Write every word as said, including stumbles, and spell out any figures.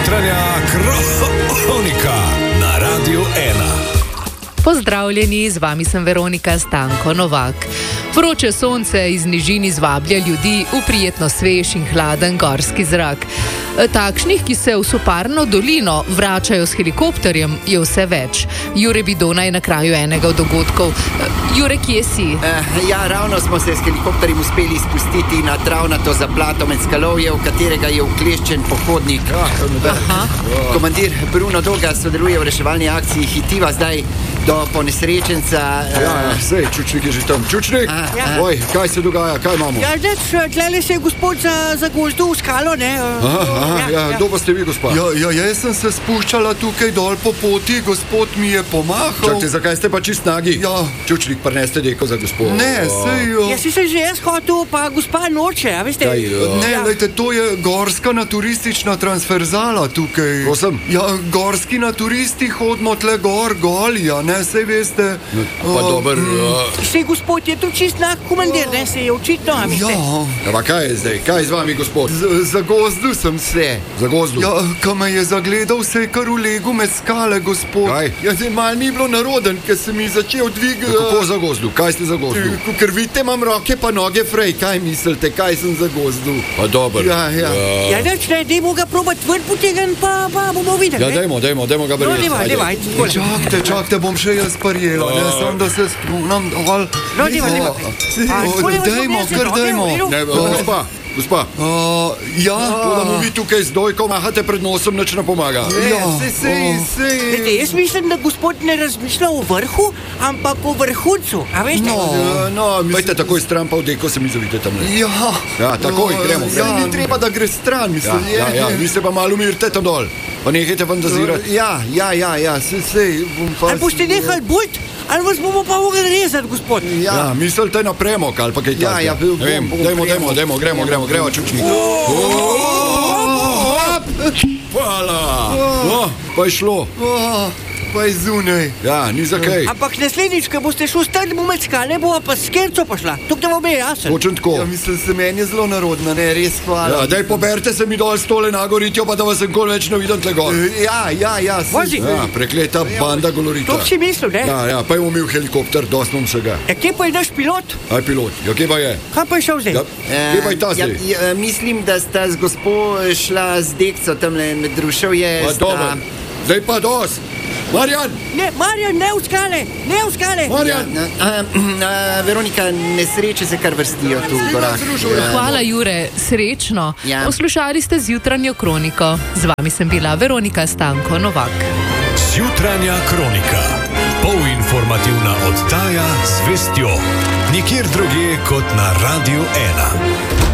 Jutranja kronika na Radiu ena. Pozdravljeni, z vami sem Veronika Stanko Novak. Vroče sonce iz nižin izvablja ljudi v prijetno svež in hladen gorski zrak. Takšnih, ki se v Soparno dolino vračajo s helikopterjem, je vse več. Jure Bidona je na kraju enega od dogodkov. Jure, kje si? Uh, ja, ravno smo se s helikopterjem uspeli spustiti na travnato zaplato med skalovje, v katerega je vkleščen pohodnik. Aha. Komandir Bruno Doga sodeluje v reševalni akciji Hitiva zdaj do ponesrečenca. Uh, Ja, sej, Čučnik je že tam. Čučnik? A, Ja. a. Oj, kaj se dogaja, kaj imamo? Ja, zdaj, tlele se je gospod za, za gozdov v skalo, ne? Aha, aha, ja, kdo pa ste vi, gospa? Ja, ja, jaz sem se spuščala tukaj dol po poti, gospod mi je pomahal. Čakajte, zakaj ste pa čist nagi? Ja. Čučnik, prneste deko za gospod. Ne, sej, Ja, si sem že jaz hotel, pa gospa noče, a veste? Kaj, ja. ne, Ja. lejte, to je gorska naturistična transverzala tukaj. Prosim? Ja, gorski naturisti hodimo tle gor, goli, a ne, sej veste. Pa A, dober, mm, ja. Sej gospod je tu čist nak komandir, ne? Se je očitno, a veste? Ja, Ja, pa kaj je zdaj? Kaj je z vami, gospod? z- za gozdu sem se. Za gozdu? Ja, ko me je zagledal, se je kar ulegel med skale, gospod. Kaj? Ja, zdaj mal ni bilo naroden, ker se mi začel dvigati. Kako za gozdu? Kaj ste za gozdu? Ker vidite, imam roke pa noge frej, kaj mislite, kaj sem za gozdu? Pa dober. Ja, ja. Ja, neč, ne, dajmo ga probat ven potegan, pa, pa bomo videli, Ja, ne? dajmo, dajmo, dajmo ga No, brati. dajmo, dajmo, ajde, takole. Čakajte, čakajte, bom še jaz parjela, ne, sam da se spomnim dol. No, dajmo, dajmo. A, O, takole vas Dajmo, obnese, kar no, dajmo. dajmo, Ne, dajmo. gospa, gospa. A, ja, To, da mu vi tukaj z dojko mahate pred nosom, nič ne pomaga. ja, Glejte, sej, jaz mislim, da gospod ne razmišlja o vrhu, ampak o vrhuncu, a veste? No. No, Pojte takoj stran, pa v deko se mi zavite tam. Ne. Ja, Ja, takoj, gremo, Ja, gremo. ni treba, da gre stran, Ja, mislim. ja, ja, vi se pa malo umirite tam dol. Pa nehajte fantazirati. Ja, ja, ja, ja, sej, sej, bom pa... Ali boste nehali bult, ali vas bomo pa mogli rezati, gospod? Ja, mislite na premok ali pa kaj Ja, takega? ja, bil- Ne vem, bom- dajmo, bom dajmo, premok. dajmo, gremo, gremo, gremo, Čučnik. Hvala. No, pa je šlo. Oh, pa je zunaj. Ja, ni za kaj. Ampak naslednjič, ko boste šli stari med skale, bo pa s kerco pošla. Tukaj da vam je jasno. Točen tako. Ja, mislim, se meni je zelo narodna, ne, res hvala. Ja, daj poberite se mi dol stole na goritijo, pa da vas nikoli več ne vidim tle gor. Ja, ja, ja, sej, Vozi. Ja, prekleta banda golorita. To si mislil, ne? Ja, ja, pa je umil helikopter, dost nam vsega. Ja, kje pa je naš pilot? Aj pilot, ja, kje pa je? Kaj pa je šel zdaj? Ja, kje pa je ta ja, zdaj? ja, mislim, da sta z gospo šla z dekco tamle med druševje. Pa dobro, zdaj pa dost. Marjan, Ne, Marjan, ne v skale, ne v skale. Marjan. Ja, a, a, Veronika, nesreče se kar vrstijo tu v gorah. Ja. Hvala, Jure, srečno. Ja. Poslušali ste zjutranjo kroniko. Z vami sem bila Veronika Stanko Novak. Jutranja kronika. Polinformativna oddaja z vestjo. Nikjer drugje kot na Radiu ena.